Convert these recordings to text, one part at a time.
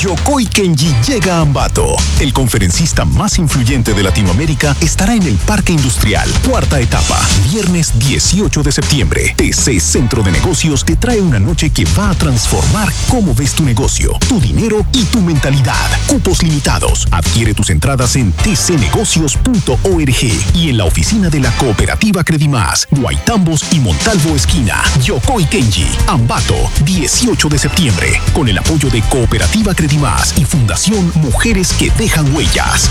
Yokoi Kenji llega a Ambato. El conferencista más influyente de Latinoamérica estará en el Parque Industrial, cuarta etapa, viernes 18 de septiembre. TC Centro de Negocios te trae una noche que va a transformar cómo ves tu negocio, tu dinero y tu mentalidad. Cupos limitados. Adquiere tus entradas en tcnegocios.org y en la oficina de la Cooperativa Credimás, Guaitambos y Montalvo esquina. Yokoi Kenji, Ambato, 18 de septiembre, con el apoyo de Cooperativa Credimás y Fundación Mujeres que Dejan Huellas.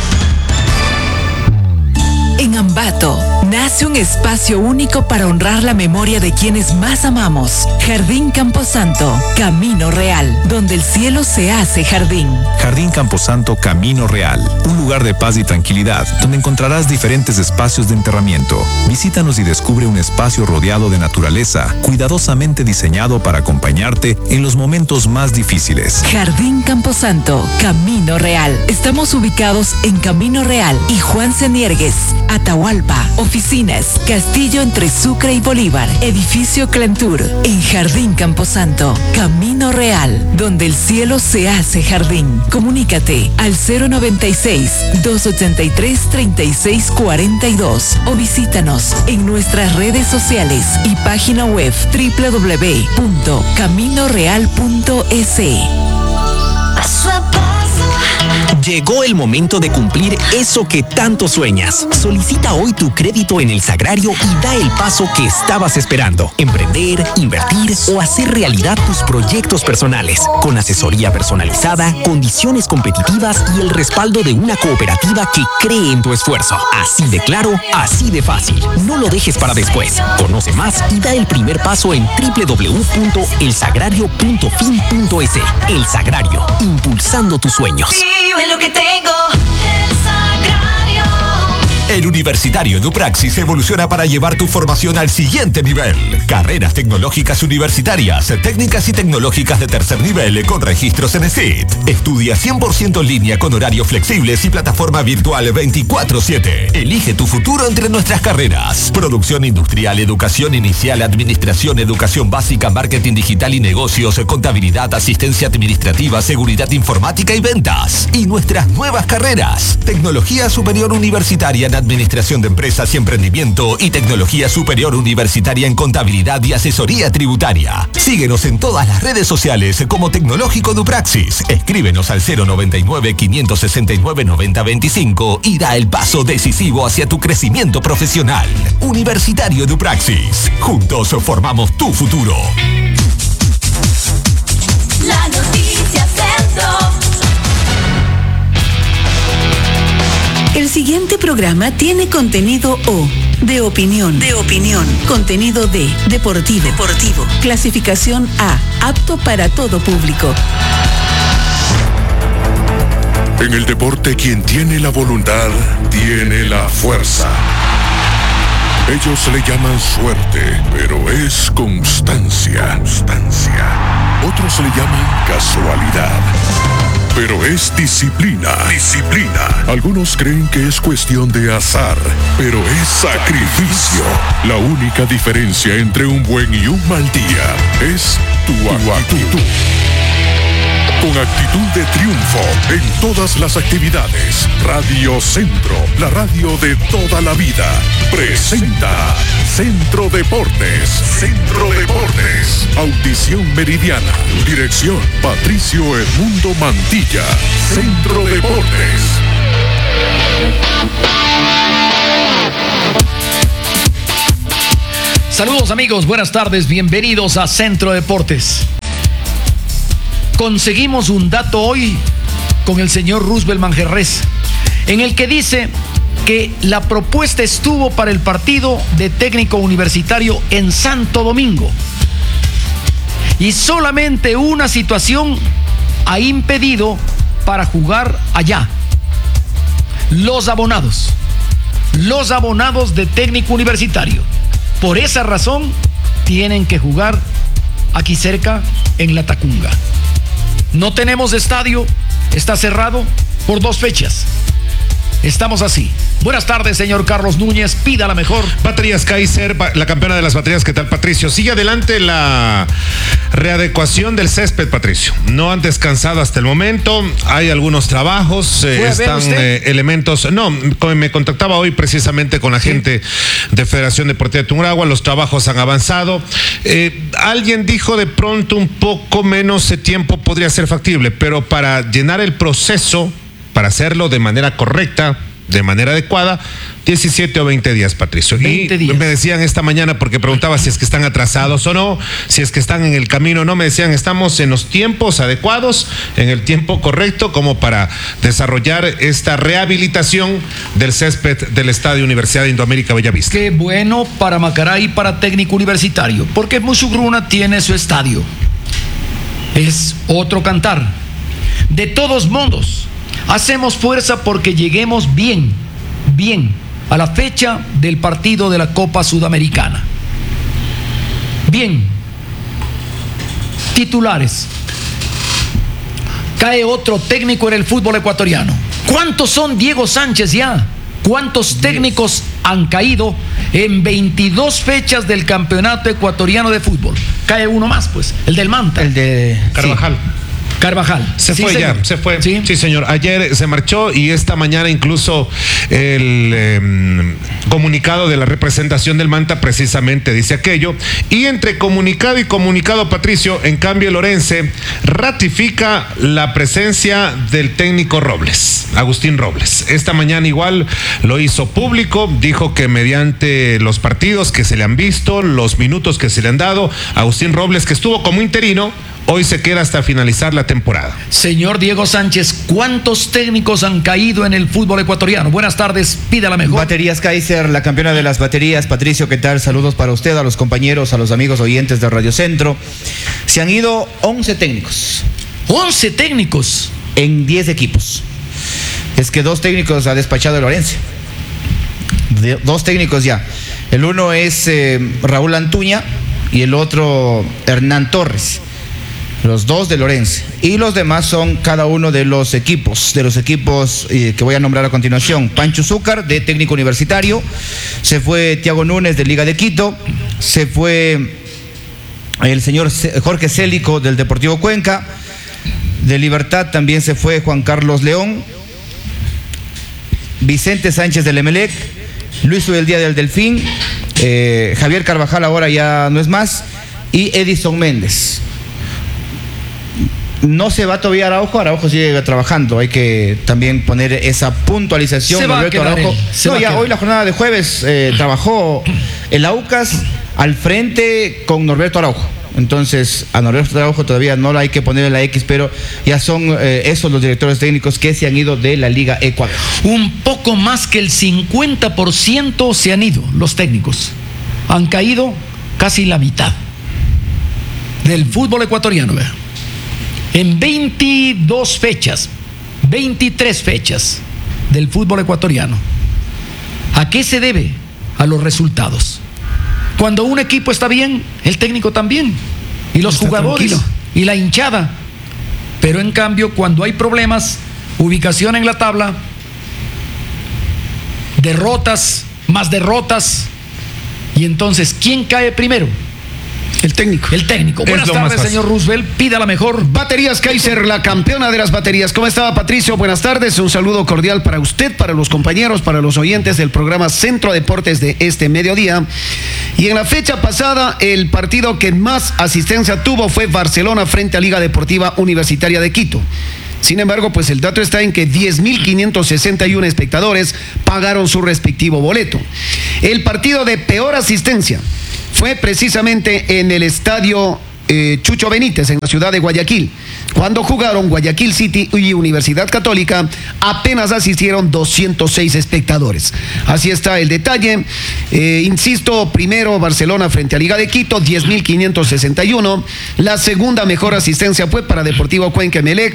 En Ambato, nace un espacio único para honrar la memoria de quienes más amamos. Jardín Camposanto, Camino Real, donde el cielo se hace jardín. Jardín Camposanto, Camino Real, un lugar de paz y tranquilidad, donde encontrarás diferentes espacios de enterramiento. Visítanos y descubre un espacio rodeado de naturaleza, cuidadosamente diseñado para acompañarte en los momentos más difíciles. Jardín Camposanto, Camino Real. Estamos ubicados en Camino Real y Juan Ceniergues, Atahualpa, oficinas, Castillo entre Sucre y Bolívar, edificio Clantur, en Jardín Camposanto, Camino Real, donde el cielo se hace jardín. Comunícate al 096-283-3642 o visítanos en nuestras redes sociales y página web www.caminoreal.es. Paso a paso. Llegó el momento de cumplir eso que tanto sueñas. Solicita hoy tu crédito en El Sagrario y da el paso que estabas esperando. Emprender, invertir o hacer realidad tus proyectos personales. Con asesoría personalizada, condiciones competitivas y el respaldo de una cooperativa que cree en tu esfuerzo. Así de claro, así de fácil. No lo dejes para después. Conoce más y da el primer paso en www.elsagrario.fin.es. El Sagrario, impulsando tus sueños. Vive lo que tengo, El Sagrario. El Universitario Edupraxis evoluciona para llevar tu formación al siguiente nivel. Carreras tecnológicas universitarias, técnicas y tecnológicas de tercer nivel con registros en ESIT. Estudia 100% en línea con horarios flexibles y plataforma virtual 24/7. Elige tu futuro entre nuestras carreras. Producción industrial, educación inicial, administración, educación básica, marketing digital y negocios, contabilidad, asistencia administrativa, seguridad informática y ventas. Y nuestras nuevas carreras. Tecnología superior universitaria en administración de empresas y emprendimiento y tecnología superior universitaria en contabilidad y asesoría tributaria. Síguenos en todas las redes sociales como Tecnológico Edupraxis. Escríbenos al 099-569-9025 y da el paso decisivo hacia tu crecimiento profesional. Universitario Edupraxis. Juntos formamos tu futuro. La noticia centro. El siguiente programa tiene contenido de opinión, contenido deportivo, clasificación A, apto para todo público. En el deporte, quien tiene la voluntad, tiene la fuerza. Ellos le llaman suerte, pero es constancia. Otros le llaman casualidad, pero es disciplina. Algunos creen que es cuestión de azar, pero es sacrificio. La única diferencia entre un buen y un mal día es tu actitud. Con actitud de triunfo en todas las actividades, Radio Centro, la radio de toda la vida, presenta Centro Deportes. Audición meridiana. Dirección Patricio Edmundo Mantilla. Centro Deportes. Saludos amigos, buenas tardes, bienvenidos a Centro Deportes. Conseguimos un dato hoy con el señor Roosevelt Manjarres, en el que dice que la propuesta estuvo para el partido de técnico universitario en Santo Domingo. Y solamente una situación ha impedido para jugar allá. Los abonados de técnico universitario. Por esa razón tienen que jugar aquí cerca en La Tacunga. No tenemos estadio, está cerrado por 2 fechas. estamos así. Buenas tardes, señor Carlos Núñez, pida la mejor. Baterías Kaiser, la campeona de las baterías. ¿Qué tal, Patricio? Sigue adelante la readecuación del césped, Patricio. No han descansado hasta el momento. Hay algunos trabajos, están elementos. No, me contactaba hoy precisamente con la gente de Federación Deportiva de Tungurahua. Los trabajos han avanzado. Alguien dijo de pronto un poco menos de tiempo podría ser factible, pero para llenar el proceso, para hacerlo de manera correcta, de manera adecuada, 17 o 20 días, Patricio. 20 días. Me decían esta mañana, porque preguntaba si es que están atrasados o no, si es que están en el camino o no, me decían, estamos en los tiempos adecuados, en el tiempo correcto, como para desarrollar esta rehabilitación del césped del Estadio Universidad de Indoamérica Bellavista. Qué bueno para Macará y para Técnico Universitario, porque Musugruna tiene su estadio. Es otro cantar. De todos modos, hacemos fuerza porque lleguemos bien a la fecha del partido de la Copa Sudamericana. Bien. Titulares. Cae otro técnico en el fútbol ecuatoriano. ¿Cuántos son, Diego Sánchez, ya? ¿Cuántos técnicos han caído en 22 fechas del campeonato ecuatoriano de fútbol? Cae uno más, pues, el del Manta. El de Carvajal. Sí. Carvajal. Se fue ya, se fue. ¿Sí? Sí, señor. Ayer se marchó y esta mañana incluso el comunicado de la representación del Manta precisamente dice aquello. Y entre comunicado y comunicado, Patricio, en cambio Lorense ratifica la presencia del técnico Robles, Agustín Robles. Esta mañana igual lo hizo público, dijo que mediante los partidos que se le han visto, los minutos que se le han dado, Agustín Robles, que estuvo como interino, hoy se queda hasta finalizar la temporada. Señor Diego Sánchez, ¿cuántos técnicos han caído en el fútbol ecuatoriano? Buenas tardes, pida la mejor. Baterías Kaiser, la campeona de las baterías. Patricio, ¿qué tal? Saludos para usted, a los compañeros, a los amigos oyentes de Radio Centro. Se han ido 11 técnicos. 11 técnicos. En 10 equipos. Es que 2 técnicos ha despachado el Lorense. 2 técnicos ya. El uno es Raúl Antuña y el otro Hernán Torres. Los 2 de Lorense. Y los demás son cada uno de los equipos que voy a nombrar a continuación. Pancho Zúcar, de Técnico Universitario. Se fue Tiago Núñez, de Liga de Quito. Se fue el señor Jorge Célico, del Deportivo Cuenca. De Libertad también se fue Juan Carlos León. Vicente Sánchez, del Emelec. Luis Ubeldía, del Delfín. Javier Carvajal ahora ya no es más. Y Edison Méndez. No se va todavía Araujo sigue trabajando, hay que también poner esa puntualización. Norberto Araujo. Hoy la jornada de jueves trabajó el Aucas al frente con Norberto Araujo. Entonces a Norberto Araujo todavía no hay que ponerle la X, pero ya son esos los directores técnicos que se han ido de la Liga Ecuador. Un poco más que el 50% se han ido los técnicos. Han caído casi la mitad del fútbol ecuatoriano, vea. En 22 fechas, 23 fechas del fútbol ecuatoriano. ¿A qué se debe? A los resultados. Cuando un equipo está bien, el técnico también. Y los jugadores y la hinchada. Pero en cambio, cuando hay problemas, ubicación en la tabla, derrotas, más derrotas. Y entonces, ¿quién cae primero? El técnico. El técnico. Buenas tardes, señor Roosevelt. Pida la mejor. Baterías Kaiser, la campeona de las baterías. ¿Cómo estaba, Patricio? Buenas tardes. Un saludo cordial para usted, para los compañeros, para los oyentes del programa Centro Deportes de este mediodía. Y en la fecha pasada, el partido que más asistencia tuvo fue Barcelona frente a Liga Deportiva Universitaria de Quito. Sin embargo, pues el dato está en que 10.561 espectadores pagaron su respectivo boleto. El partido de peor asistencia fue precisamente en el estadio Chucho Benítez, en la ciudad de Guayaquil. Cuando jugaron Guayaquil City y Universidad Católica, apenas asistieron 206 espectadores. Así está el detalle. Insisto, primero Barcelona frente a Liga de Quito, 10.561. La segunda mejor asistencia fue para Deportivo Cuenca Emelec,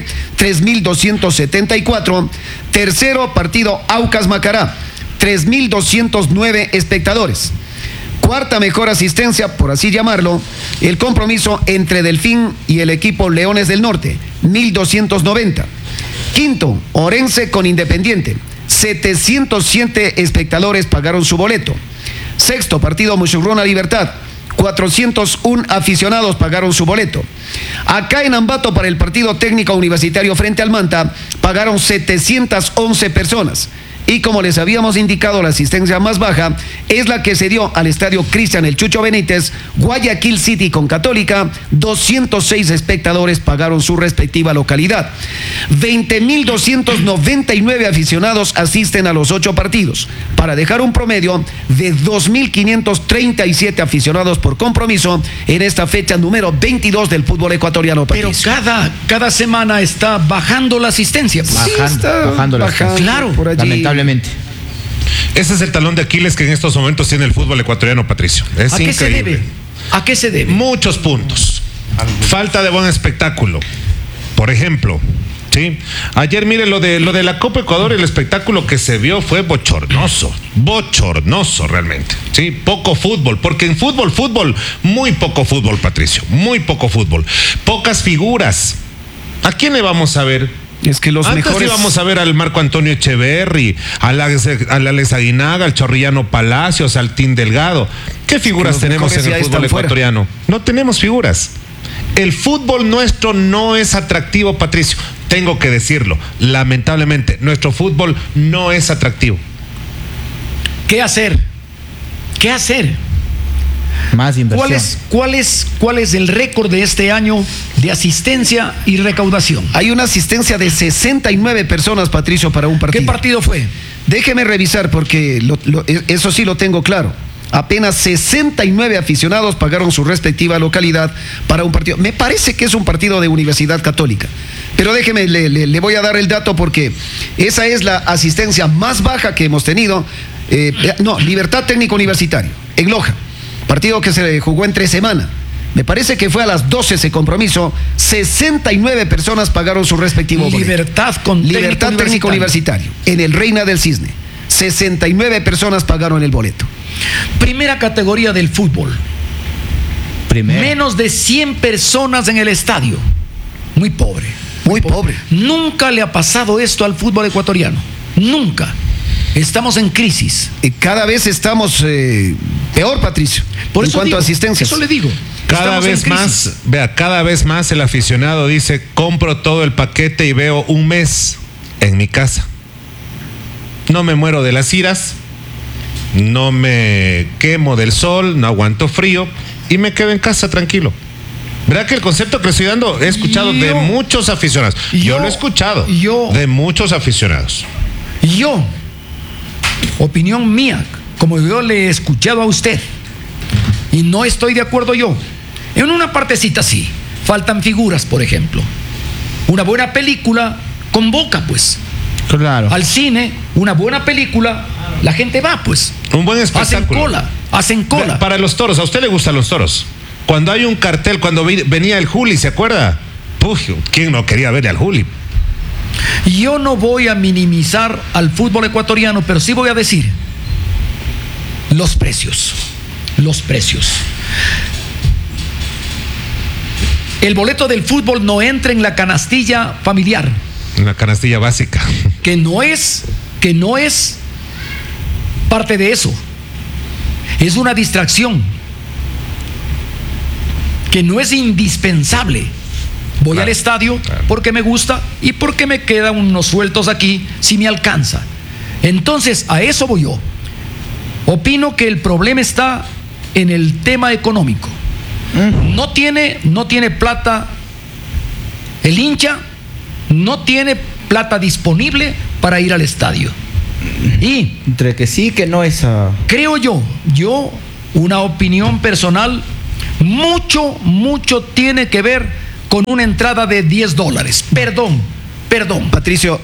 3.274. Tercero, partido Aucas Macará, 3.209 espectadores. Cuarta mejor asistencia, por así llamarlo, el compromiso entre Delfín y el equipo Leones del Norte, 1.290. Quinto, Orense con Independiente, 707 espectadores pagaron su boleto. Sexto partido Musurruna Libertad, 401 aficionados pagaron su boleto. Acá en Ambato, para el partido técnico universitario frente al Manta, pagaron 711 personas. Y como les habíamos indicado, la asistencia más baja es la que se dio al estadio Cristian El Chucho Benítez, Guayaquil City con Católica. 206 espectadores pagaron su respectiva localidad. 20.299 aficionados asisten a los 8 partidos, para dejar un promedio de 2.537 aficionados por compromiso en esta fecha número 22 del fútbol ecuatoriano. Pero cada semana está bajando la asistencia. Pues. Bajando la asistencia. Claro, por allí. Lamentablemente. Ese es el talón de Aquiles que en estos momentos tiene el fútbol ecuatoriano, Patricio. Es ¿A qué se increíble. debe? ¿A qué se debe? Muchos puntos. Falta de buen espectáculo. Por ejemplo, ¿sí? Ayer, mire, lo de la Copa Ecuador, el espectáculo que se vio fue bochornoso realmente. Sí, poco fútbol, porque en fútbol, muy poco fútbol, Patricio, muy poco fútbol. Pocas figuras. ¿A quién le vamos a ver? Es que los Antes mejores... íbamos a ver al Marco Antonio Echeverry, al Alex Aguinaga, al Chorrillano Palacios, al Tim Delgado. ¿Qué figuras tenemos en el fútbol ecuatoriano? No tenemos figuras. El fútbol nuestro no es atractivo, Patricio. Tengo que decirlo. Lamentablemente, nuestro fútbol no es atractivo. ¿Qué hacer? ¿Qué hacer? Más inversión. ¿Cuál es el récord de este año de asistencia y recaudación? Hay una asistencia de 69 personas, Patricio, para un partido. ¿Qué partido fue? Déjeme revisar porque eso sí lo tengo claro. Apenas 69 aficionados pagaron su respectiva localidad para un partido. Me parece que es un partido de Universidad Católica. Pero déjeme, le voy a dar el dato porque esa es la asistencia más baja que hemos tenido. Libertad Técnico Universitario, en Loja. Partido que se jugó entre semana. Me parece que fue a las 12 ese compromiso. 69 personas pagaron su respectivo boleto. Libertad Técnico Universitario. En el Reina del Cisne. 69 personas pagaron el boleto. Primera categoría del fútbol. Menos de 100 personas en el estadio. Muy pobre. Muy pobre. Nunca le ha pasado esto al fútbol ecuatoriano. Nunca. Estamos en crisis. Cada vez estamos peor, Patricio. Por eso en cuanto a asistencias. Eso le digo. Cada vez más el aficionado dice: compro todo el paquete y veo un mes en mi casa. No me muero de las iras, no me quemo del sol, no aguanto frío y me quedo en casa tranquilo. ¿Verdad que el concepto que le estoy dando he escuchado de muchos aficionados? Yo lo he escuchado de muchos aficionados. Opinión mía, como yo le he escuchado a usted, y no estoy de acuerdo yo. En una partecita sí, faltan figuras, por ejemplo. Una buena película convoca, pues. Claro. Al cine, una buena película, la gente va, pues. Un buen espectáculo. Hacen cola. Para los toros, ¿a usted le gustan los toros? Cuando hay un cartel, cuando venía el Juli, ¿se acuerda? ¿Quién no quería ver al Juli? Yo no voy a minimizar al fútbol ecuatoriano, pero sí voy a decir los precios. El boleto del fútbol no entra en la canastilla familiar. En la canastilla básica. Que no es parte de eso. Es una distracción que no es indispensable. Voy al estadio porque me gusta y porque me quedan unos sueltos aquí si me alcanza. Entonces, a eso voy yo. Opino que el problema está en el tema económico. No tiene plata el hincha, no tiene plata disponible para ir al estadio. Y entre que sí, que no es... Creo yo, una opinión personal, mucho tiene que ver con una entrada de $10. Perdón. Patricio,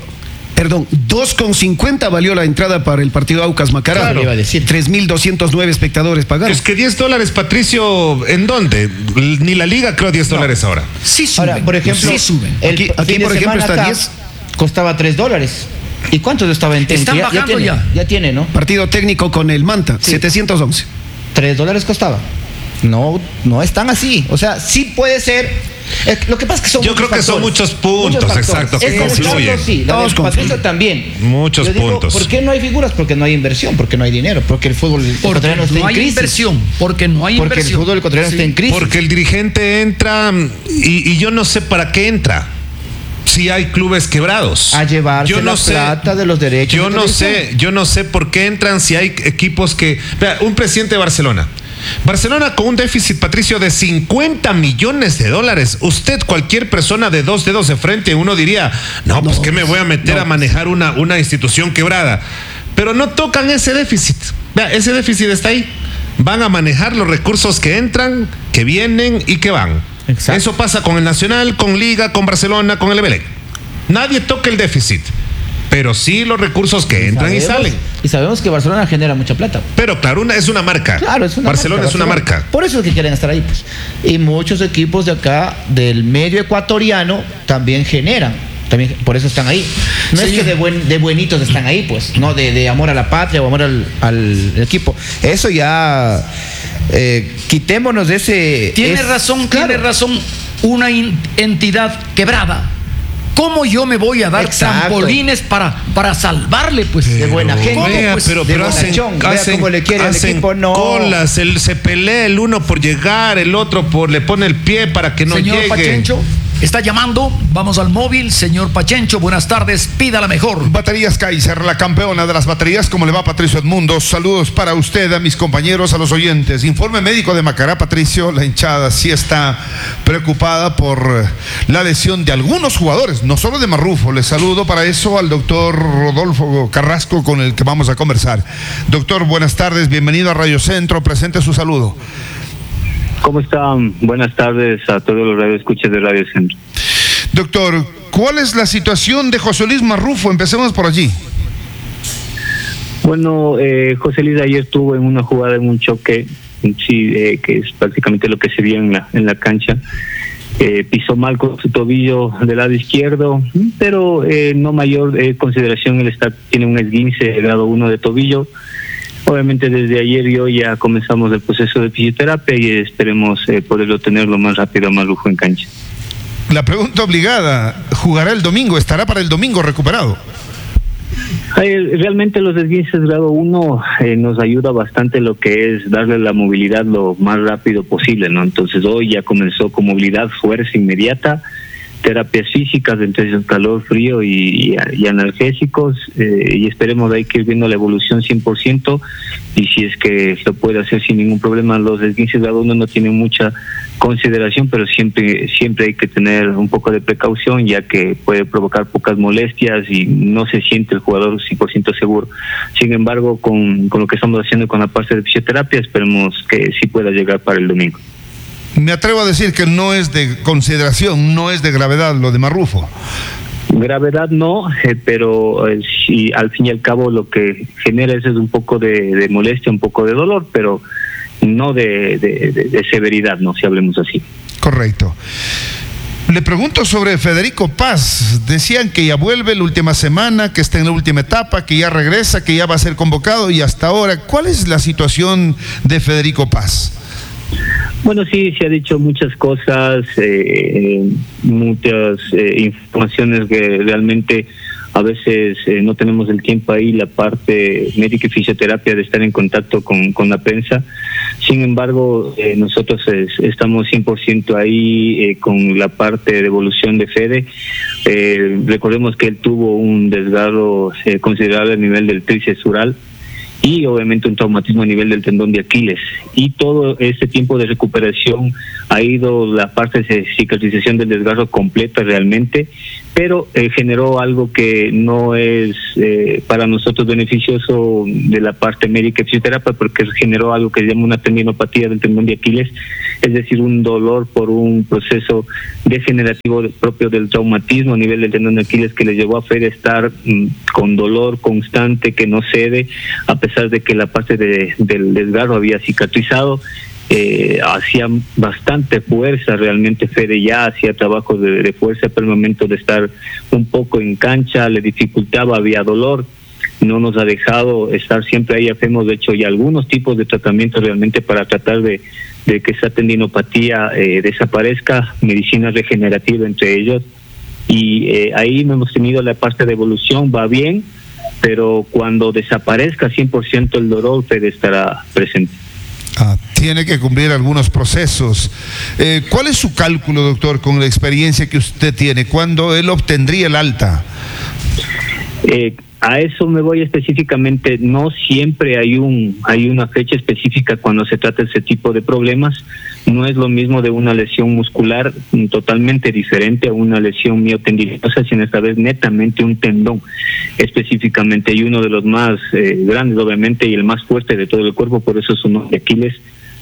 2.50 valió la entrada para el partido Aucas Macará. Claro, iba a decir. 3.209 espectadores pagaron. Es que $10, Patricio, ¿en dónde? Ni la liga creo $10 ahora. Sí suben. Ahora, por ejemplo, sí suben. Aquí por ejemplo, está 10. Costaba $3. ¿Y cuántos estaba en Están bajando ya tiene, ¿no? Partido técnico con el Manta, sí. 711. $3 costaba. No es tan así. O sea, sí puede ser Lo que pasa es que son Yo creo que son muchos puntos, exacto, que confluyen. Sí, la de Patricio también. Muchos puntos. ¿Por qué no hay figuras? Porque no hay inversión, porque no hay dinero, porque el fútbol ecuatoriano está en crisis. Porque no hay porque inversión. El fútbol ecuatoriano está en crisis. Porque el dirigente entra y yo no sé para qué entra. Si hay clubes quebrados. A llevarse plata de los derechos. Yo no sé por qué entran si hay equipos que... Vea, un presidente de Barcelona con un déficit, Patricio, de $50 millones. Usted, cualquier persona de 2 dedos de frente, uno diría, no, pues ¿qué me voy a meter a manejar una institución quebrada? Pero no tocan ese déficit. Vea, ese déficit está ahí. Van a manejar los recursos que entran, que vienen y que van. Exacto. Eso pasa con el Nacional, con Liga, con Barcelona, con el Emelec. Nadie toca el déficit, pero sí los recursos que entran y salen. Y sabemos que Barcelona genera mucha plata. Pero claro, es una marca. Claro, es una Barcelona marca. Es una marca. Por eso es que quieren estar ahí, pues. Y muchos equipos de acá, del medio ecuatoriano, también generan. También por eso están ahí. No es que de buenitos están ahí, pues, no de amor a la patria o amor al equipo. Eso ya quitémonos de ese. Tiene razón. Una entidad quebrada. ¿Cómo yo me voy a dar trampolines para salvarle, pues? De buena gente. Pero hacen cómo le quiere al equipo, no. Colas, se pelea el uno por llegar, el otro le pone el pie para que no llegue. Señor Pachencho, está llamando, vamos al móvil. Señor Pachencho, buenas tardes, pida la mejor. Baterías Kaiser, la campeona de las baterías. ¿Cómo le va, Patricio Edmundo? Saludos para usted, a mis compañeros, a los oyentes. Informe médico de Macará, Patricio. La hinchada sí está preocupada por la lesión de algunos jugadores, no solo de Marrufo. Le saludo para eso al doctor Rodolfo Carrasco, con el que vamos a conversar. Doctor, buenas tardes, bienvenido a Radio Centro, presente su saludo. ¿Cómo están? Buenas tardes a todos los radioescuchas de Radio Centro. Doctor, ¿cuál es la situación de José Luis Marrufo? Empecemos por allí. Bueno, José Luis ayer estuvo en una jugada, en un choque, que es prácticamente lo que se vio en la cancha. Pisó mal con su tobillo del lado izquierdo, pero no mayor consideración. Él tiene un esguince de grado 1 de tobillo. Obviamente desde ayer y hoy ya comenzamos el proceso de fisioterapia y esperemos poderlo tener lo más rápido a Marrufo en cancha. La pregunta obligada, ¿jugará el domingo? ¿Estará para el domingo recuperado? Realmente los esguinces grado 1 nos ayuda bastante lo que es darle la movilidad lo más rápido posible, ¿no? Entonces hoy ya comenzó con movilidad, fuerza inmediata, terapias físicas, entonces calor, frío y analgésicos, y esperemos de ahí que ir viendo la evolución 100%, y si es que se puede hacer sin ningún problema. Los esguinces grado 1 no tienen mucha consideración, pero siempre hay que tener un poco de precaución, ya que puede provocar pocas molestias y no se siente el jugador 100% seguro. Sin embargo, con lo que estamos haciendo con la parte de fisioterapia, esperemos que sí pueda llegar para el domingo. Me atrevo a decir que no es de consideración, no es de gravedad lo de Marrufo. Gravedad no, pero sí, al fin y al cabo lo que genera es un poco de molestia, un poco de dolor, pero no de severidad, no, si hablemos así. Correcto. Le pregunto sobre Federico Paz. Decían que ya vuelve la última semana, que está en la última etapa, que ya regresa, que ya va a ser convocado, y hasta ahora, ¿cuál es la situación de Federico Paz? Bueno, sí, se ha dicho muchas cosas, muchas informaciones que realmente a veces no tenemos el tiempo ahí, la parte médica y fisioterapia, de estar en contacto con la prensa. Sin embargo, nosotros estamos 100% ahí con la parte de evolución de Fede. Recordemos que él tuvo un desgarro considerable a nivel del tríceps sural y obviamente un traumatismo a nivel del tendón de Aquiles, y todo este tiempo de recuperación ha ido la parte de cicatrización del desgarro completa realmente, pero generó algo que no es para nosotros beneficioso de la parte médica y fisioterapia, porque generó algo que se llama una tendinopatía del tendón de Aquiles, es decir, un dolor por un proceso degenerativo propio del traumatismo a nivel del tendón de Aquiles, que le llevó a Fede estar con dolor constante que no cede, a pesar de que la parte del desgarro había cicatrizado. Hacía bastante fuerza, realmente Fede ya hacía trabajo de fuerza, pero el momento de estar un poco en cancha le dificultaba, había dolor. no nos ha dejado estar siempre ahí. Hacemos de hecho ya algunos tipos de tratamientos realmente para tratar de que esa tendinopatía desaparezca, medicina regenerativa entre ellos, y ahí no hemos tenido la parte de evolución, va bien, pero cuando desaparezca 100% el dolor, Fede estará presente. Tiene que cumplir algunos procesos. ¿Cuál es su cálculo, doctor, con la experiencia que usted tiene? ¿Cuándo él obtendría el alta? A eso me voy específicamente. No siempre hay una fecha específica cuando se trata de ese tipo de problemas. No es lo mismo de una lesión muscular totalmente diferente a una lesión miotendinosa, sino esta vez netamente un tendón específicamente, y uno de los más grandes obviamente y el más fuerte de todo el cuerpo, por eso es su nombre, Aquiles.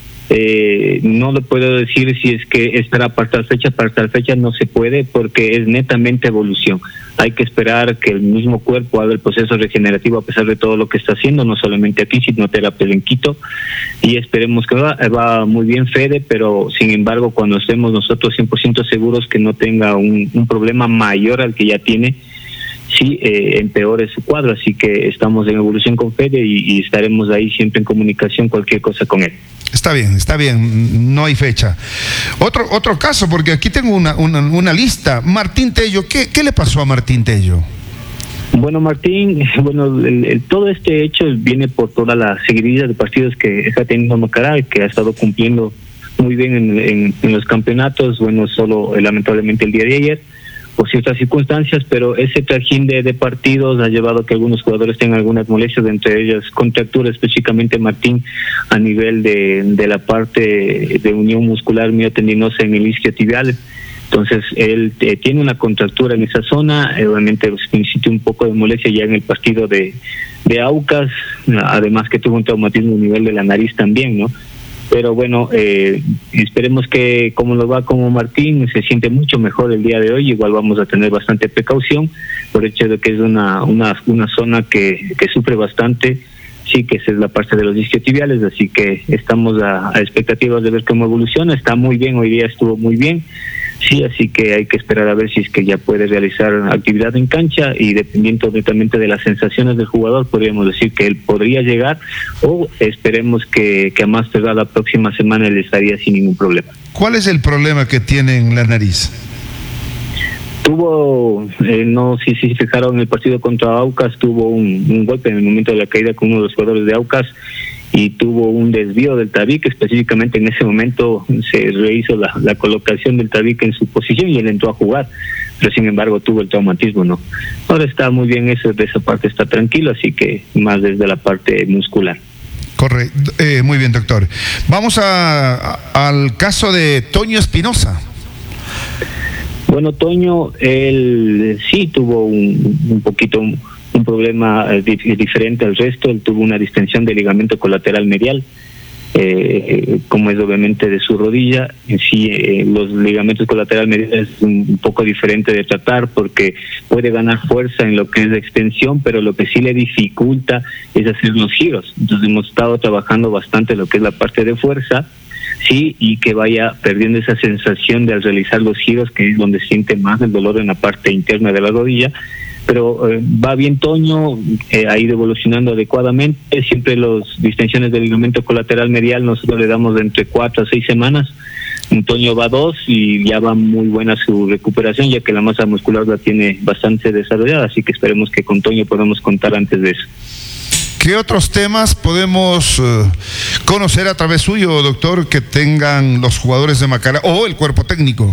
No le puedo decir si es que estará para tal fecha no se puede, porque es netamente evolución. Hay que esperar que el mismo cuerpo haga el proceso regenerativo a pesar de todo lo que está haciendo, no solamente aquí, sino terapia en Quito, y esperemos que va muy bien, Fede, pero sin embargo cuando estemos nosotros 100% seguros que no tenga un problema mayor al que ya tiene, sí empeore su cuadro, así que estamos en evolución con Fede y estaremos ahí siempre en comunicación, cualquier cosa con él. Está bien, no hay fecha. Otro caso, porque aquí tengo una lista. Martín Tello, ¿qué le pasó a Martín Tello? Bueno, Martín, todo este hecho viene por toda la seguidilla de partidos que está teniendo Macará, que ha estado cumpliendo muy bien en los campeonatos, solo lamentablemente el día de ayer, por ciertas circunstancias, pero ese trajín de partidos ha llevado a que algunos jugadores tengan algunas molestias, entre ellas contracturas, específicamente Martín a nivel de la parte de unión muscular miotendinosa en el isquiotibial. Entonces él tiene una contractura en esa zona, obviamente incitó un poco de molestia ya en el partido de Aucas, además que tuvo un traumatismo a nivel de la nariz también, ¿no? Pero bueno, esperemos que como lo va como Martín, se siente mucho mejor el día de hoy. Igual vamos a tener bastante precaución por el hecho de que es una zona que sufre bastante, sí, que esa es la parte de los isquiotibiales, así que estamos a expectativas de ver cómo evoluciona. Está muy bien, hoy día estuvo muy bien, sí, así que hay que esperar a ver si es que ya puede realizar actividad en cancha, y dependiendo netamente de las sensaciones del jugador, podríamos decir que él podría llegar, o esperemos que a más tardar la próxima semana él estaría sin ningún problema. ¿Cuál es el problema que tiene en la nariz? Tuvo, no sé si se fijaron en el partido contra Aucas, tuvo un golpe en el momento de la caída con uno de los jugadores de Aucas, y tuvo un desvío del tabique. Específicamente en ese momento se rehizo la colocación del tabique en su posición y él entró a jugar, pero sin embargo tuvo el traumatismo, ¿no? Ahora está muy bien, eso de esa parte está tranquilo, así que más desde la parte muscular. Correcto, muy bien, doctor. Vamos al caso de Toño Espinosa. Bueno, Toño, él sí tuvo un poquito un problema diferente al resto. Él tuvo una distensión del ligamento colateral medial, como es obviamente de su rodilla. En sí, los ligamentos colaterales mediales es un poco diferente de tratar, porque puede ganar fuerza en lo que es de extensión, pero lo que sí le dificulta es hacer los giros. Entonces hemos estado trabajando bastante lo que es la parte de fuerza, sí, y que vaya perdiendo esa sensación de al realizar los giros, que es donde siente más el dolor en la parte interna de la rodilla. Pero va bien Toño, ha ido evolucionando adecuadamente. Siempre las distensiones del ligamento colateral medial nosotros le damos de entre 4 a 6 semanas. Toño va 2 y ya va muy buena su recuperación, ya que la masa muscular la tiene bastante desarrollada, así que esperemos que con Toño podamos contar antes de eso. ¿Qué otros temas podemos conocer a través suyo, doctor, que tengan los jugadores de Macará o el cuerpo técnico?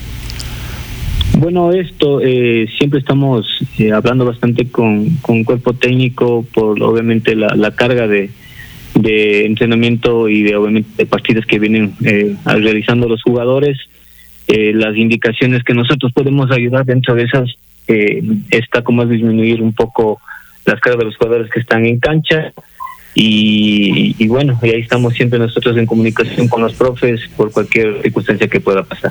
Bueno, siempre estamos hablando bastante con cuerpo técnico por obviamente la carga de entrenamiento y obviamente de partidas que vienen realizando los jugadores. Las indicaciones que nosotros podemos ayudar dentro de esas está como a disminuir un poco las cargas de los jugadores que están en cancha, y bueno, y ahí estamos siempre nosotros en comunicación con los profes por cualquier circunstancia que pueda pasar.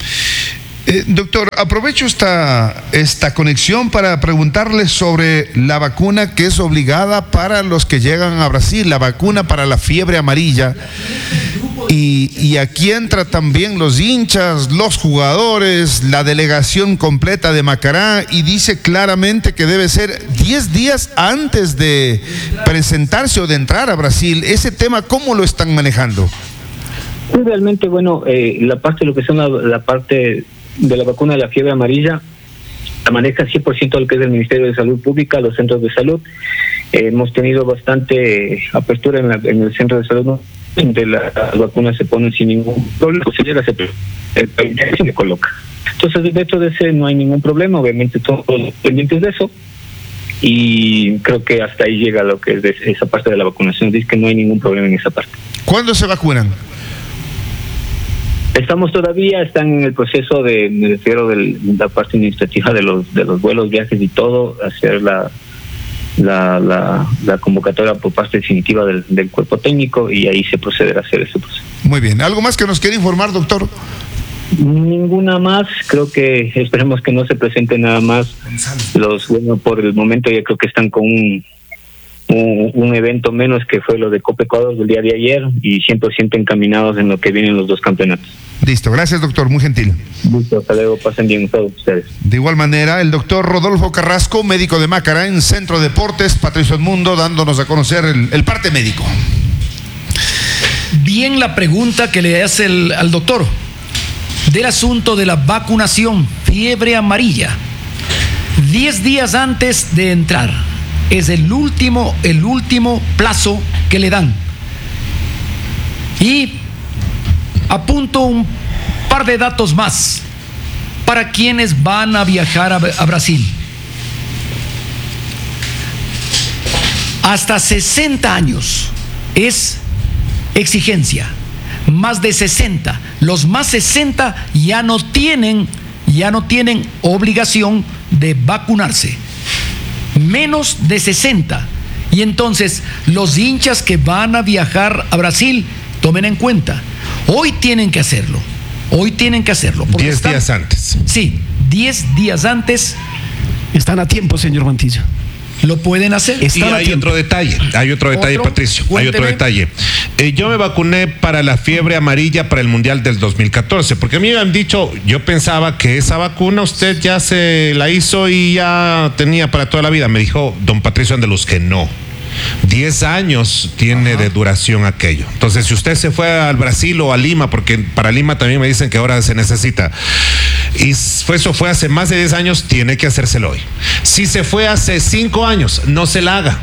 Doctor, aprovecho esta conexión para preguntarle sobre la vacuna que es obligada para los que llegan a Brasil, la vacuna para la fiebre amarilla. Y aquí entra también los hinchas, los jugadores, la delegación completa de Macará, y dice claramente que debe ser 10 días antes de presentarse o de entrar a Brasil. Ese tema, ¿cómo lo están manejando? Sí, realmente, bueno, la parte de lo que son la parte de la vacuna de la fiebre amarilla la maneja 100% lo que es el Ministerio de Salud Pública, los centros de salud. Hemos tenido bastante apertura en el centro de salud, ¿no? De las vacunas se ponen sin ningún problema, se llega se le coloca. Entonces, dentro de ese no hay ningún problema, obviamente todos pendientes de eso, y creo que hasta ahí llega lo que es de esa parte de la vacunación. Dice que no hay ningún problema en esa parte. ¿Cuándo se vacunan? Están en el proceso me refiero de la parte administrativa de los vuelos, viajes y todo, hacer la convocatoria por parte definitiva del cuerpo técnico, y ahí se procederá a hacer ese proceso. Muy bien. ¿Algo más que nos quiere informar, doctor? Ninguna más. Creo que esperemos que no se presente nada más. Por el momento ya creo que están con un evento menos, que fue lo de Copa Ecuador del día de ayer, y 100% encaminados en lo que vienen los dos campeonatos. Listo, gracias, doctor, muy gentil. Listo, hasta luego, pasen bien todos ustedes. De igual manera, el doctor Rodolfo Carrasco, médico de Macará en Centro Deportes, Patricio Edmundo, dándonos a conocer el parte médico. Bien, la pregunta que le hace al doctor del asunto de la vacunación, fiebre amarilla, 10 días antes de entrar, es el último plazo que le dan. Y apunto un par de datos más para quienes van a viajar a Brasil. Hasta 60 años es exigencia. Más de 60. Los más 60 ya no tienen obligación de vacunarse. Menos de 60. Y entonces los hinchas que van a viajar a Brasil, tomen en cuenta, hoy tienen que hacerlo. 10 días antes. Sí, 10 días antes. Están a tiempo, señor Mantillo. Lo pueden hacer. Y hay otro detalle, Patricio. Cuénteme. Hay otro detalle. Yo me vacuné para la fiebre amarilla para el Mundial del 2014, porque a mí me han dicho, yo pensaba que esa vacuna usted ya se la hizo y ya tenía para toda la vida. Me dijo don Patricio Andaluz que no. 10 años tiene de duración aquello. Entonces, si usted se fue al Brasil o a Lima, porque para Lima también me dicen que ahora se necesita, y eso fue hace más de 10 años, tiene que hacérselo hoy. Si se fue hace 5 años, no se la haga.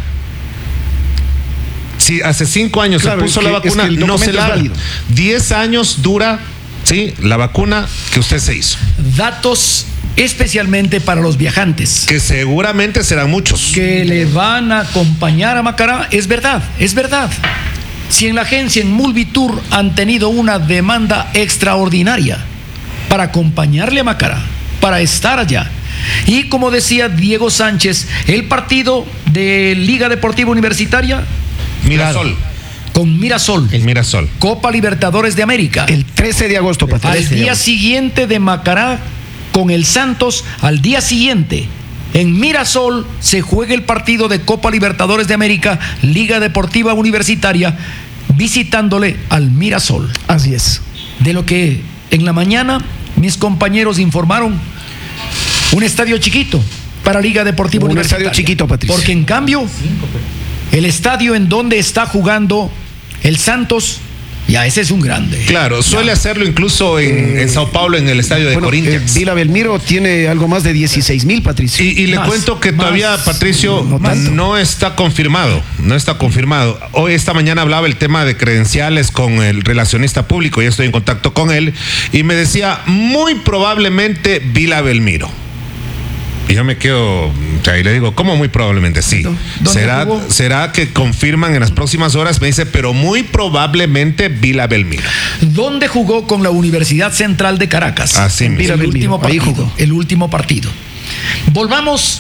Si hace 5 años se puso la vacuna, no se la haga. 10 años dura, ¿sí?, la vacuna que usted se hizo. Datos especialmente para los viajantes, que seguramente serán muchos, que le van a acompañar a Macará. Es verdad. Si en la agencia, en Mulvitur, han tenido una demanda extraordinaria para acompañarle a Macará, para estar allá. Y como decía Diego Sánchez, el partido de Liga Deportiva Universitaria, Mirasol. Con Mirasol. El Mirasol. Copa Libertadores de América. El 13 de agosto, Patricio. Al día siguiente de Macará con el Santos, al día siguiente en Mirasol se juega el partido de Copa Libertadores de América, Liga Deportiva Universitaria, visitándole al Mirasol. Así es. De lo que en la mañana mis compañeros informaron, un estadio chiquito para Liga Deportiva Universitaria. Un estadio chiquito, Patricio. Porque en cambio, el estadio en donde está jugando el Santos, ya ese es un grande. Claro, suele hacerlo incluso en Sao Paulo, en el estadio de Corinthians. Vila Belmiro tiene algo más de 16,000, Patricio. Y le cuento que todavía, Patricio, no está confirmado. Hoy, esta mañana, hablaba el tema de credenciales con el relacionista público, ya estoy en contacto con él, y me decía, muy probablemente Vila Belmiro. Y yo me quedo, y le digo, ¿cómo muy probablemente? Sí. ¿Será que confirman en las próximas horas? Me dice, pero muy probablemente Vila Belmiro. ¿Dónde jugó? Con la Universidad Central de Caracas. Así mismo. El último partido. Volvamos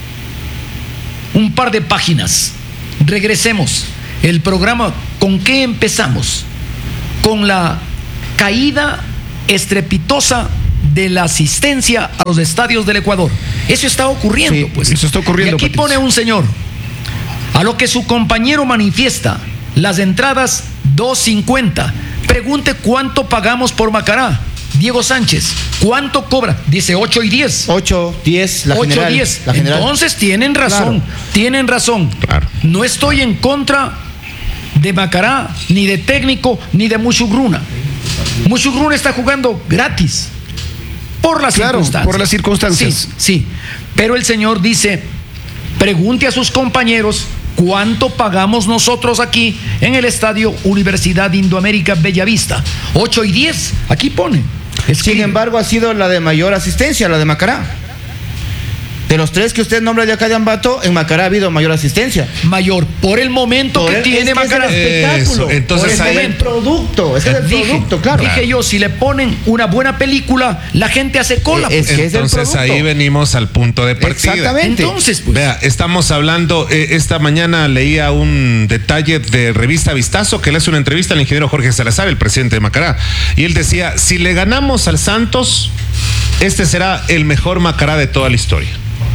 un par de páginas. Regresemos. El programa, ¿con qué empezamos? Con la caída estrepitosa de la asistencia a los estadios del Ecuador. Eso está ocurriendo, sí, pues. Eso está ocurriendo. Y aquí pone un señor, a lo que su compañero manifiesta, las entradas 2.50, Pregunte cuánto pagamos por Macará. Diego Sánchez, ¿cuánto cobra? Dice 8 y 10. 8, 10, la 8, general. 10. La general. Entonces tienen razón, Claro. tienen razón. Claro. No estoy en contra de Macará, ni de técnico, ni de Mushugruna. Mushugruna está jugando gratis. Por las circunstancias. por las circunstancias. Sí, sí. Pero el señor dice, pregunte a sus compañeros cuánto pagamos nosotros aquí en el estadio Universidad Indoamérica Bellavista. 8 y 10, aquí pone. Sin embargo, ha sido la de mayor asistencia, la de Macará. De los 3 que usted nombra de acá de Ambato, en Macará ha habido mayor asistencia. Mayor, por el momento que tiene Macará. Es el espectáculo. Eso, entonces por el ahí- producto. Es el producto, claro. Dije yo, si le ponen una buena película, la gente hace cola. Es que es el Entonces producto. ahí venimos al punto de partida. Exactamente. Entonces, pues, Vea, estamos hablando, esta mañana leía un detalle de Revista Vistazo que le hace una entrevista al ingeniero Jorge Salazar, el presidente de Macará, y él decía, si le ganamos al Santos, este será el mejor Macará de toda la historia.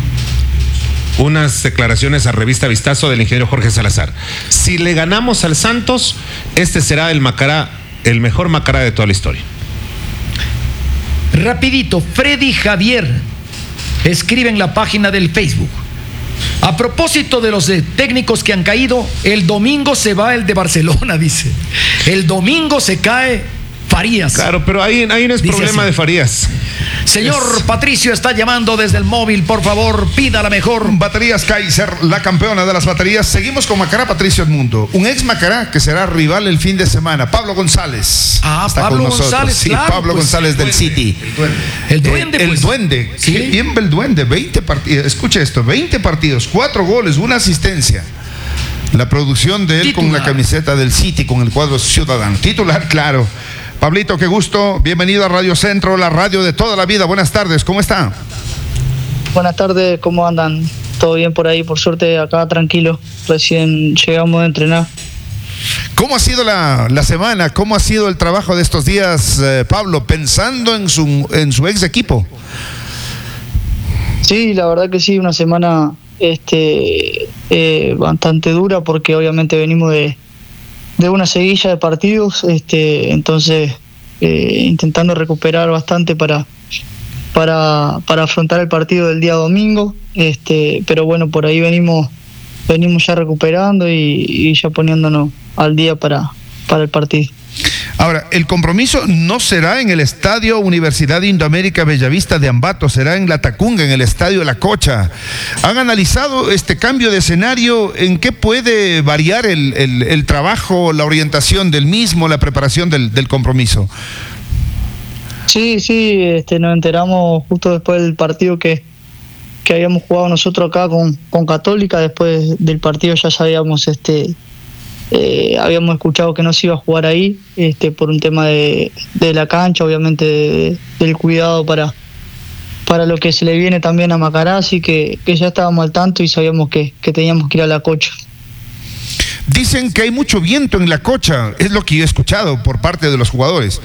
Unas declaraciones a Revista Vistazo del ingeniero Jorge Salazar. Si le ganamos al Santos, este será el Macará, el mejor Macará de toda la historia. rapidito, Freddy Javier escribe en la página del Facebook. A propósito de los técnicos que han caído, el domingo se va el de Barcelona, dice. El domingo se cae Farías. Claro, pero ahí no es Dice problema así. de Farías. Señor Patricio está llamando desde el móvil, por favor, pida la mejor. Baterías Kaiser, la campeona de las baterías. Seguimos con Macará, Patricio Edmundo. Un ex Macará que será rival el fin de semana. Pablo González. Ah, está Pablo con nosotros. González, Sí, claro, Pablo pues, González del City. El duende, El pues. duende. Sí. Qué bien ve el duende. 20 partidos. Escuche esto: 20 partidos, 4 goles, 1 asistencia. La producción de él con Titular. la camiseta del City, con el cuadro ciudadano. Titular, claro. Pablito, qué gusto. Bienvenido a Radio Centro, la radio de toda la vida. Buenas tardes, ¿cómo está? Buenas tardes, ¿cómo andan? ¿Todo bien por ahí? Por suerte acá tranquilo, recién llegamos a entrenar. ¿Cómo ha sido la semana? ¿Cómo ha sido el trabajo de estos días, Pablo, pensando en su ex equipo? Sí, la verdad que sí, una semana bastante dura porque obviamente venimos de una seguilla de partidos, entonces intentando recuperar bastante para afrontar el partido del día domingo, pero bueno, por ahí venimos ya recuperando y ya poniéndonos al día para el partido. Ahora, el compromiso no será en el Estadio Universidad Indoamérica Bellavista de Ambato, será en La Tacunga, en el Estadio La Cocha. ¿Han analizado este cambio de escenario? ¿En qué puede variar el trabajo, la orientación del mismo, la preparación del compromiso? Sí, nos enteramos justo después del partido que habíamos jugado nosotros acá con Católica. Después del partido ya sabíamos habíamos escuchado que no se iba a jugar ahí por un tema de la cancha, obviamente del cuidado para lo que se le viene también a Macará, así que ya estábamos al tanto y sabíamos que teníamos que ir a La Cocha. Dicen que hay mucho viento en La Cocha, es lo que yo he escuchado por parte de los jugadores.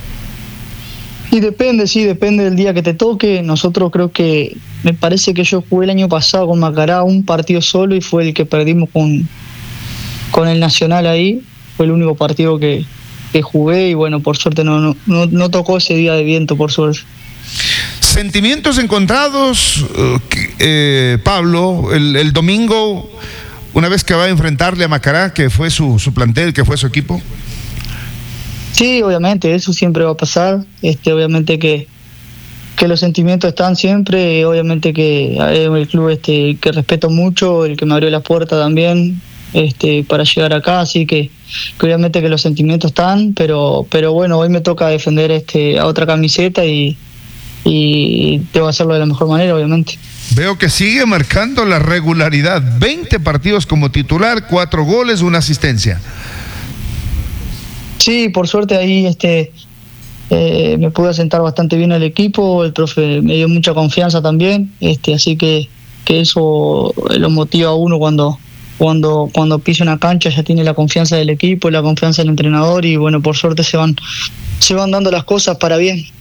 Y depende del día que te toque. Nosotros creo que, me parece que yo jugué el año pasado con Macará un partido solo y fue el que perdimos con el Nacional ahí. Fue el único partido que jugué y bueno, por suerte no tocó ese día de viento, por suerte. Sentimientos encontrados, Pablo, el domingo, una vez que va a enfrentarle a Macará, que fue su plantel, que fue su equipo. Sí, obviamente, eso siempre va a pasar. Obviamente que los sentimientos están siempre, obviamente que el club que respeto mucho, el que me abrió la puerta también para llegar acá, así que obviamente que los sentimientos están, pero bueno, hoy me toca defender a otra camiseta y debo hacerlo de la mejor manera, obviamente. Veo que sigue marcando la regularidad, 20 partidos como titular, 4 goles, 1 asistencia. Sí, por suerte ahí me pude asentar bastante bien al equipo, el profe me dio mucha confianza también, así que eso lo motiva a uno cuando pisa una cancha, ya tiene la confianza del equipo y la confianza del entrenador y bueno, por suerte se van dando las cosas para bien.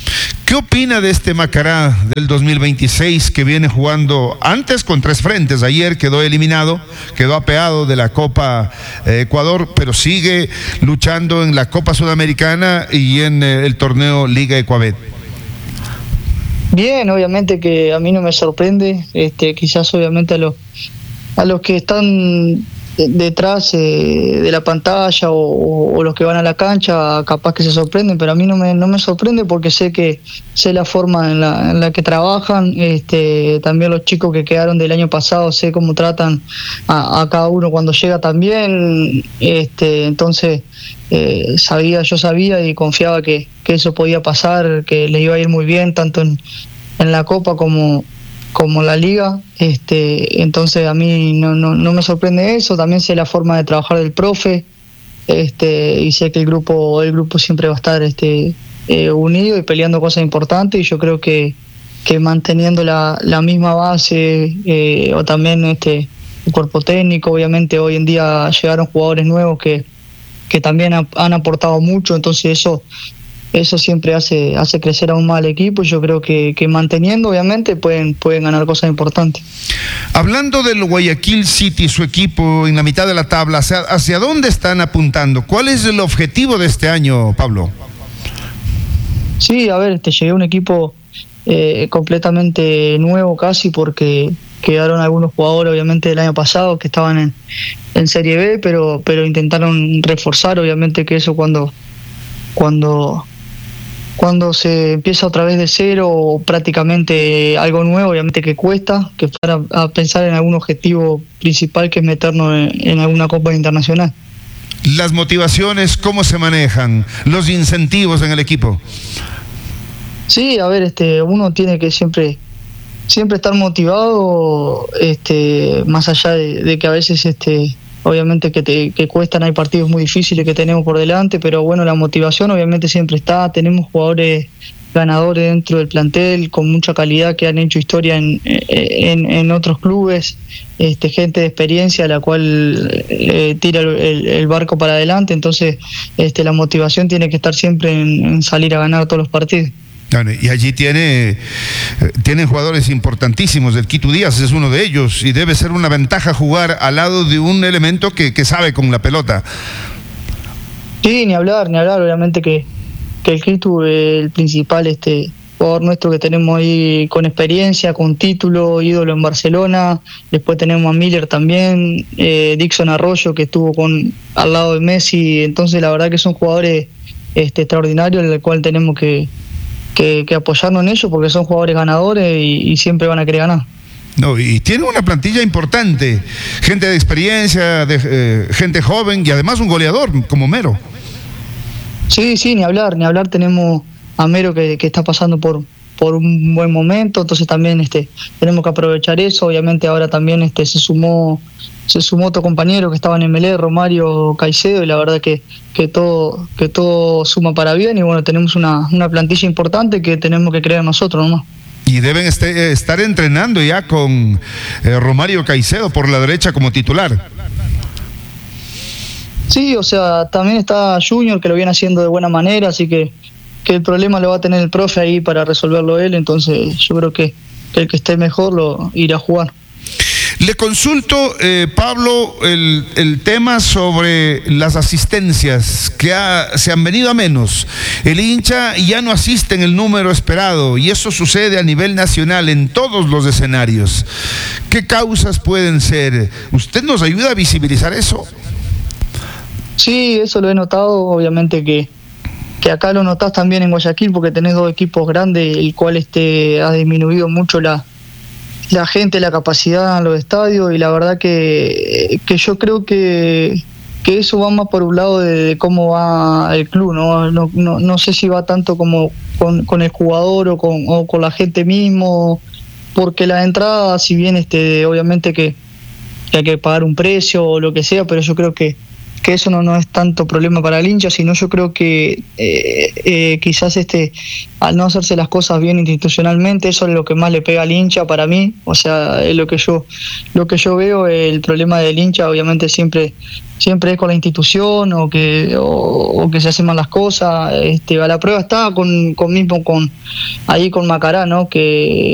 ¿Qué opina de este Macará del 2026 que viene jugando antes con 3 frentes? Ayer quedó eliminado, quedó apeado de la Copa Ecuador, pero sigue luchando en la Copa Sudamericana y en el torneo Liga Ecuabet. Bien, obviamente que a mí no me sorprende, quizás obviamente a los que están detrás de la pantalla o los que van a la cancha capaz que se sorprenden, pero a mí no me sorprende porque sé la forma en la que trabajan, también los chicos que quedaron del año pasado sé cómo tratan a cada uno cuando llega también, entonces yo sabía y confiaba que eso podía pasar, que les iba a ir muy bien tanto en la Copa como la liga, entonces a mí no me sorprende eso, también sé la forma de trabajar del profe, y sé que el grupo siempre va a estar unido y peleando cosas importantes, y yo creo que manteniendo la misma base, o también el cuerpo técnico, obviamente hoy en día llegaron jugadores nuevos que también han aportado mucho, entonces eso siempre hace crecer aún más al equipo, y yo creo que manteniendo obviamente pueden ganar cosas importantes. Hablando del Guayaquil City, su equipo en la mitad de la tabla, ¿hacia dónde están apuntando? ¿Cuál es el objetivo de este año, Pablo? Sí, a ver, llegué a un equipo completamente nuevo casi, porque quedaron algunos jugadores obviamente del año pasado que estaban en Serie B, pero intentaron reforzar, obviamente que eso cuando se empieza otra vez de cero o prácticamente algo nuevo, obviamente que cuesta, que para a pensar en algún objetivo principal que es meternos en alguna Copa Internacional. Las motivaciones, ¿cómo se manejan? Los incentivos en el equipo. Sí, a ver, uno tiene que siempre estar motivado, más allá de que a veces obviamente que cuestan, hay partidos muy difíciles que tenemos por delante, pero bueno, la motivación obviamente siempre está, tenemos jugadores ganadores dentro del plantel con mucha calidad que han hecho historia en otros clubes, gente de experiencia la cual tira el barco para adelante, entonces la motivación tiene que estar siempre en salir a ganar todos los partidos. Y allí tienen jugadores importantísimos. El Quito Díaz es uno de ellos y debe ser una ventaja jugar al lado de un elemento que sabe con la pelota. Sí, ni hablar, obviamente que el Quito, el principal jugador nuestro que tenemos ahí con experiencia, con título, ídolo en Barcelona. Después tenemos a Miller también, Dixon Arroyo que estuvo al lado de Messi. Entonces la verdad que son jugadores extraordinarios, el cual tenemos que apoyarnos en ellos porque son jugadores ganadores y siempre van a querer ganar. No, y tienen una plantilla importante, gente de experiencia, gente joven y además un goleador como Mero. Sí, ni hablar, tenemos a Mero que está pasando por un buen momento, entonces también tenemos que aprovechar eso. Obviamente ahora también se sumó otro compañero que estaba en MLE, Romario Caicedo, y la verdad que todo suma para bien, y bueno, tenemos una plantilla importante que tenemos que creer nosotros nomás. Y deben estar entrenando ya con Romario Caicedo por la derecha como titular. Sí, o sea, también está Junior que lo viene haciendo de buena manera, así que el problema lo va a tener el profe ahí para resolverlo él, entonces yo creo que el que esté mejor lo irá a jugar. Le consulto, Pablo, el tema sobre las asistencias que se han venido a menos. El hincha ya no asiste en el número esperado y eso sucede a nivel nacional en todos los escenarios. ¿Qué causas pueden ser? ¿Usted nos ayuda a visibilizar eso? Sí, eso lo he notado, obviamente que acá lo notás también en Guayaquil porque tenés 2 equipos grandes, el cual ha disminuido mucho la gente, la capacidad en los estadios, y la verdad que yo creo que eso va más por un lado de cómo va el club, no sé si va tanto como con el jugador o con la gente mismo, porque la entrada, si bien obviamente que hay que pagar un precio o lo que sea, pero yo creo que eso no es tanto problema para el hincha, sino yo creo que quizás al no hacerse las cosas bien institucionalmente, eso es lo que más le pega al hincha para mí. O sea, es lo que yo veo. El problema del hincha obviamente siempre es con la institución o que se hacen mal las cosas. A la prueba está con Macará, ¿no? Que